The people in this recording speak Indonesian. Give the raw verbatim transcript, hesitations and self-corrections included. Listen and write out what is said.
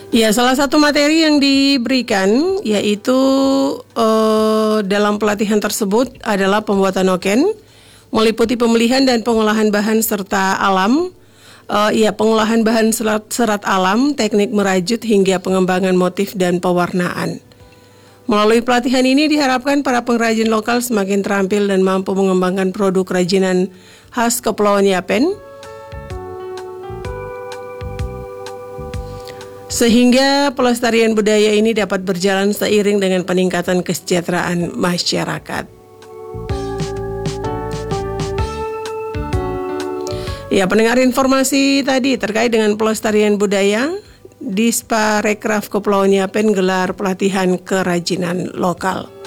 Ya, salah satu materi yang diberikan yaitu uh, dalam pelatihan tersebut adalah pembuatan noken, meliputi pemilihan dan pengolahan bahan serta alam, uh, ya pengolahan bahan serat, serat alam, teknik merajut hingga pengembangan motif dan pewarnaan. Melalui pelatihan ini diharapkan para pengrajin lokal semakin terampil dan mampu mengembangkan produk kerajinan khas Kepulauan Yapen, sehingga pelestarian budaya ini dapat berjalan seiring dengan peningkatan kesejahteraan masyarakat. Ya, pendengar, informasi tadi terkait dengan pelestarian budaya, Disparekraf Kepulauan Yapen gelar pelatihan kerajinan lokal.